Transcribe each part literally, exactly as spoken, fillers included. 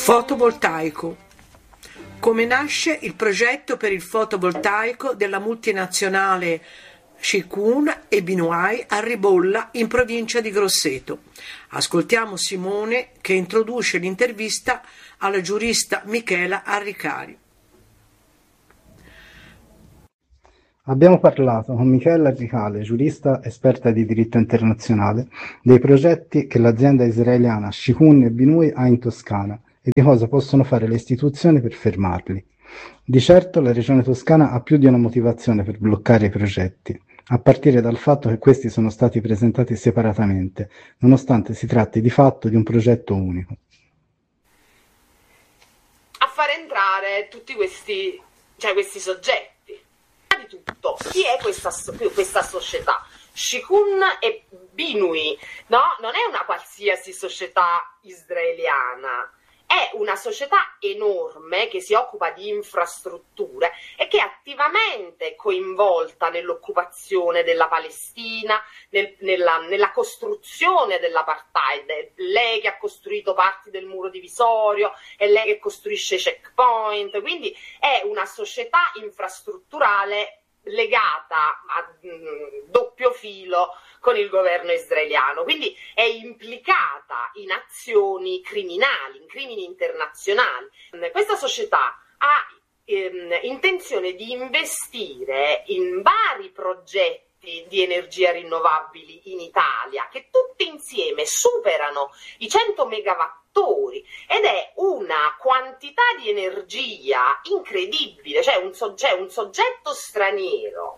Fotovoltaico. Come nasce il progetto per il fotovoltaico della multinazionale Shikun e Binuai a Ribolla in provincia di Grosseto? Ascoltiamo Simone che introduce l'intervista alla giurista Michela Arricari. Abbiamo parlato con Michela Arricari, giurista esperta di diritto internazionale, dei progetti che l'azienda israeliana Shikun e Binuai ha in Toscana e di cosa possono fare le istituzioni per fermarli. Di certo la regione toscana ha più di una motivazione per bloccare i progetti, a partire dal fatto che questi sono stati presentati separatamente, nonostante si tratti di fatto di un progetto unico. A far entrare tutti questi, cioè questi soggetti. Di tutto, chi è questa, questa società? Shikun e Binuai, no? Non è una qualsiasi società israeliana, è una società enorme che si occupa di infrastrutture e che è attivamente coinvolta nell'occupazione della Palestina, nel, nella, nella costruzione dell'apartheid. Lei che ha costruito parti del muro divisorio, è lei che costruisce i checkpoint, quindi è una società infrastrutturale legata a mh, doppio filo con il governo israeliano, quindi è implicata in azioni criminali, in crimini internazionali. Questa società ha ehm, intenzione di investire in vari progetti di energia rinnovabili in Italia, che tutti insieme superano i cento megawattori ed è una quantità di energia incredibile, cioè un, sogge- un soggetto straniero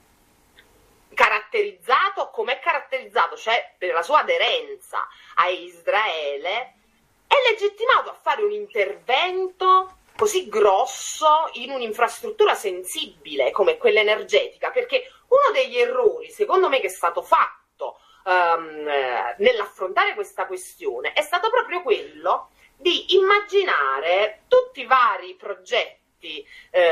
caratterizzato come è caratterizzato, cioè per la sua aderenza a Israele, è legittimato a fare un intervento così grosso in un'infrastruttura sensibile come quella energetica, perché uno degli errori, secondo me, che è stato fatto um, nell'affrontare questa questione è stato proprio quello di immaginare tutti i vari progetti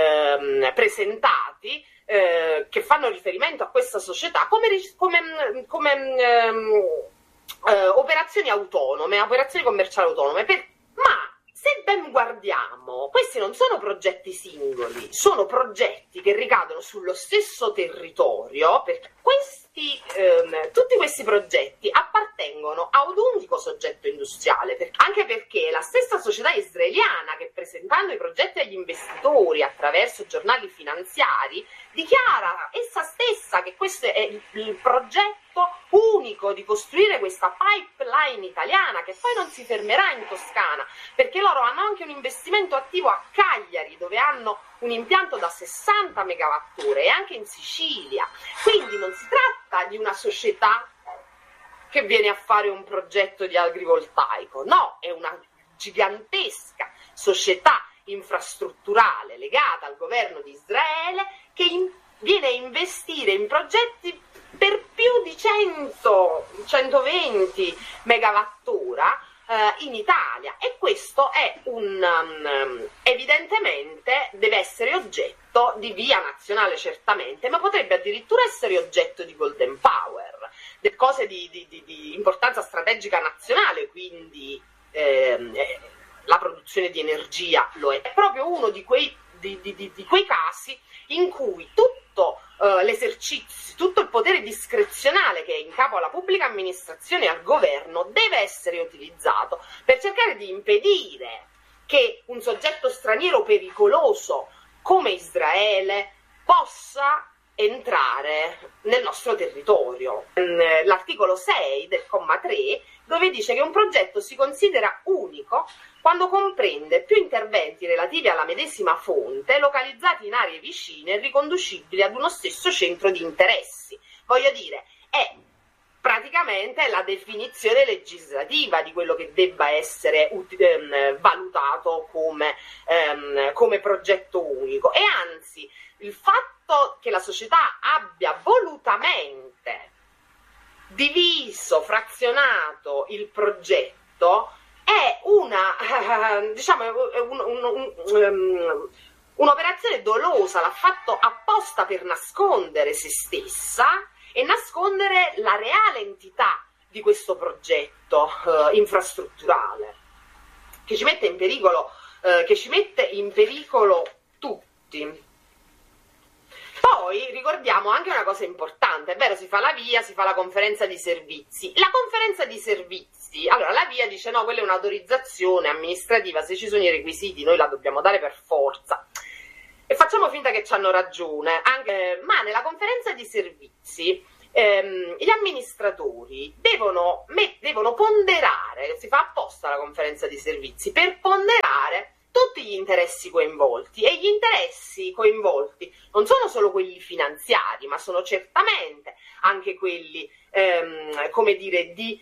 um, presentati eh, che fanno riferimento a questa società come, come, come um, uh, operazioni autonome, operazioni commerciali autonome, per, ma se ben guardiamo, questi non sono progetti singoli, sono progetti che ricadono sullo stesso territorio, perché questi, ehm, tutti questi progetti appartengono a un unico soggetto industriale, perché, anche perché la stessa società israeliana che presentando i progetti agli investitori attraverso giornali finanziari dichiara essa stessa che questo è il, il progetto unico di costruire questa pipeline italiana che poi non si fermerà in Toscana, perché loro hanno anche un investimento attivo a Cagliari dove hanno un impianto da sessanta megawatture e anche in Sicilia, quindi non si tratta di una società che viene a fare un progetto di agrivoltaico, no, è una gigantesca società infrastrutturale legata al governo di Israele che in, viene a investire in progetti per più di cento centoventi megawattora eh, in Italia, e questo è un um, evidentemente deve essere oggetto di via nazionale certamente, ma potrebbe addirittura essere oggetto di golden power, de cose di, di, di, di importanza strategica nazionale, quindi ehm, eh, la produzione di energia lo è. È proprio uno di quei, di, di, di, di quei casi in cui tutto uh, l'esercizio, tutto il potere discrezionale che è in capo alla pubblica amministrazione e al governo deve essere utilizzato per cercare di impedire che un soggetto straniero pericoloso come Israele possa entrare nel nostro territorio. L'articolo sei del comma tre, dove dice che un progetto si considera unico quando comprende più interventi relativi alla medesima fonte localizzati in aree vicine e riconducibili ad uno stesso centro di interessi. Voglio dire, è praticamente la definizione legislativa di quello che debba essere um, valutato come, um, come progetto unico, e anzi il fatto che la società abbia volutamente diviso, frazionato il progetto è una, diciamo, un, un, un, um, un'operazione dolosa, l'ha fatto apposta per nascondere se stessa e nascondere la reale entità di questo progetto uh, infrastrutturale. che ci mette in pericolo, eh, che ci mette in pericolo tutti. Poi ricordiamo anche una cosa importante, è vero, si fa la VIA, si fa la conferenza di servizi. La conferenza di servizi, allora la VIA dice no, quella è un'autorizzazione amministrativa, se ci sono i requisiti noi la dobbiamo dare per forza. E facciamo finta che ci hanno ragione, anche, ma nella conferenza di servizi ehm, gli amministratori devono, met, devono ponderare, si fa apposta la conferenza di servizi, per ponderare tutti gli interessi coinvolti, e gli interessi coinvolti non sono solo quelli finanziari, ma sono certamente anche quelli, ehm, come dire, di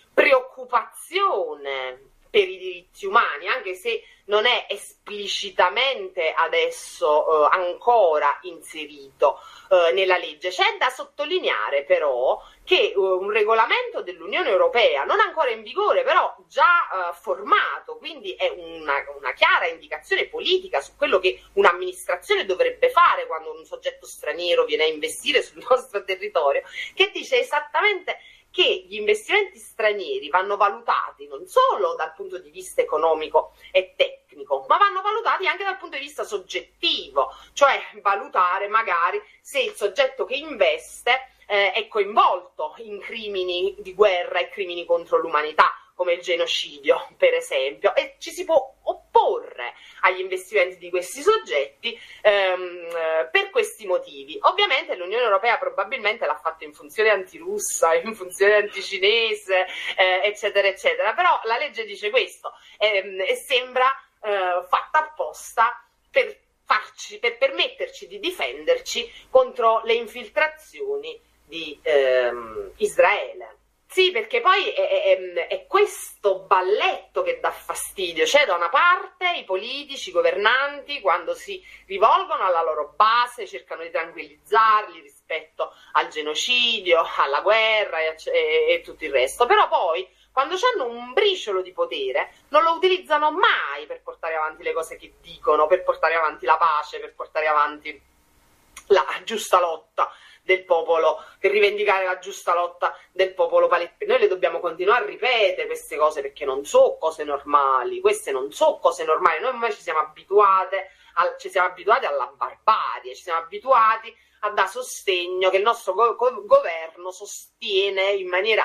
preoccupazione per i diritti umani, anche se non è esplicitamente adesso eh, ancora inserito eh, nella legge. C'è da sottolineare però che eh, un regolamento dell'Unione Europea, non ancora in vigore, però già eh, formato, quindi è una, una chiara indicazione politica su quello che un'amministrazione dovrebbe fare quando un soggetto straniero viene a investire sul nostro territorio, che dice esattamente che gli investimenti stranieri vanno valutati non solo dal punto di vista economico e tecnico, ma vanno valutati anche dal punto di vista soggettivo, cioè valutare magari se il soggetto che investe eh, è coinvolto in crimini di guerra e crimini contro l'umanità, come il genocidio per esempio, e ci si può opporre agli investimenti di questi soggetti ehm, per questi motivi. Ovviamente l'Unione Europea probabilmente l'ha fatto in funzione antirussa, in funzione anticinese, eh, eccetera eccetera, però la legge dice questo ehm, e sembra eh, fatta apposta per, farci, per permetterci di difenderci contro le infiltrazioni di ehm, Israele. Sì, perché poi è, è, è questo balletto che dà fastidio, cioè da una parte i politici, i governanti, quando si rivolgono alla loro base, cercano di tranquillizzarli rispetto al genocidio, alla guerra e, e, e tutto il resto, però poi quando hanno un briciolo di potere non lo utilizzano mai per portare avanti le cose che dicono, per portare avanti la pace, per portare avanti la giusta lotta del popolo, per rivendicare la giusta lotta del popolo palestinese. Noi le dobbiamo continuare a ripetere queste cose perché non sono cose normali, queste non sono cose normali, noi ormai ci siamo abituate, al, ci siamo abituati alla barbarie, ci siamo abituati a dare sostegno, che il nostro go go governo sostiene in maniera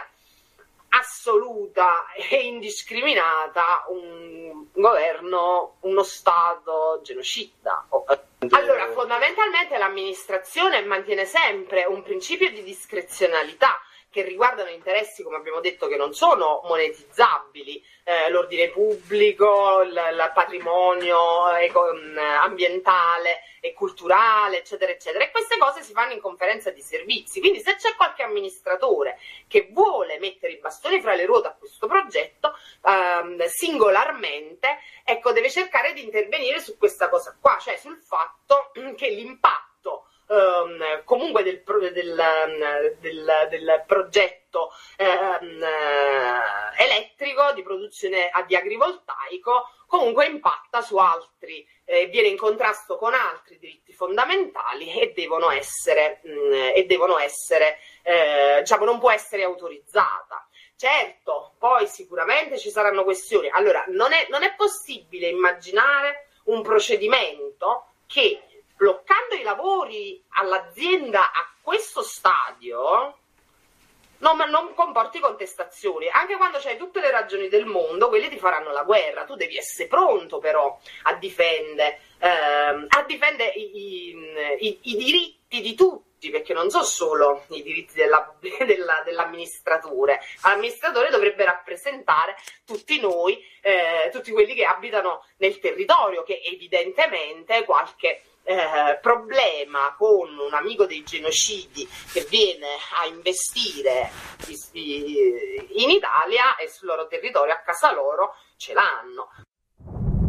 assoluta e indiscriminata un governo, uno Stato genocida. Allora, fondamentalmente l'amministrazione mantiene sempre un principio di discrezionalità che riguardano interessi, come abbiamo detto, che non sono monetizzabili, eh, l'ordine pubblico, il, il patrimonio eco, ambientale e culturale, eccetera, eccetera. E queste cose si fanno in conferenza di servizi. Quindi se c'è qualche amministratore che vuole mettere i bastoni fra le ruote a questo progetto, ehm, singolarmente, ecco, deve cercare di intervenire su questa cosa qua, cioè sul fatto che l'impatto Um, comunque del, del, del, del progetto um, elettrico di produzione di agrivoltaico comunque impatta su altri, eh, viene in contrasto con altri diritti fondamentali e devono essere, mh, e devono essere eh, diciamo non può essere autorizzata. Certo, poi sicuramente ci saranno questioni. Allora, non è, non è possibile immaginare un procedimento che, bloccando i lavori all'azienda a questo stadio, non, non comporti contestazioni. Anche quando c'hai tutte le ragioni del mondo, quelli ti faranno la guerra. Tu devi essere pronto però a difendere, ehm, a difendere i, i, i diritti di tutti, perché non sono solo i diritti dell'amministratore. L'amministratore dovrebbe rappresentare tutti noi, eh, tutti quelli che abitano nel territorio, che evidentemente qualche Eh, problema con un amico dei genocidi che viene a investire in Italia e sul loro territorio, a casa loro, ce l'hanno.